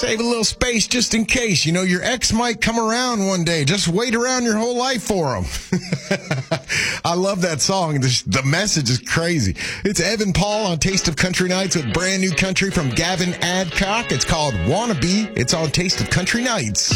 Save a little space just in case. You know, your ex might come around one day. Just wait around your whole life for him. I love that song. The message is crazy. It's Evan Paul on Taste of Country Nights with brand new country from Gavin Adcock. It's called Wannabe. It's on Taste of Country Nights.